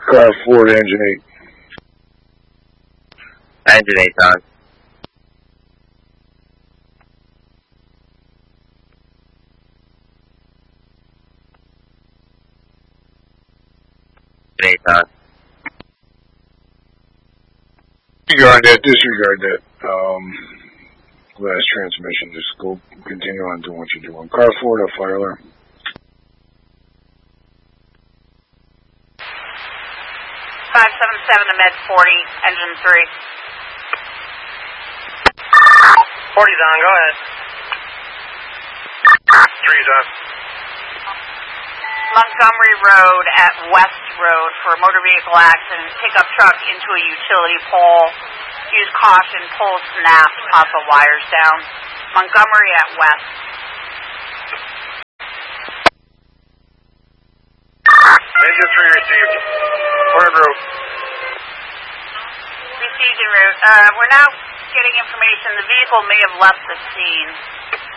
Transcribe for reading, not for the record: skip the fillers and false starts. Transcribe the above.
Car 4 to engine 8. Engine 8 on. Disregard that. Last transmission, just go continue on doing what you're doing. Car 4 to fire alarm. 577 to med 40, engine 3. 40's on, go ahead. 3's on. Montgomery Road at West Road for a motor vehicle accident. Pickup truck into a utility pole. Use caution, pole snapped, possible wires down. Montgomery at West. Engine 3 received. We're en route. Received en route. We're now getting information. The vehicle may have left the scene.